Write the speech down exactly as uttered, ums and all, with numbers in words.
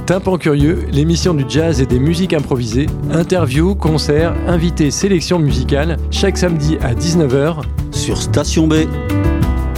Tympan Curieux, l'émission du jazz et des musiques improvisées, interviews, concerts, invités, sélections musicales, chaque samedi à dix-neuf heures sur Station B.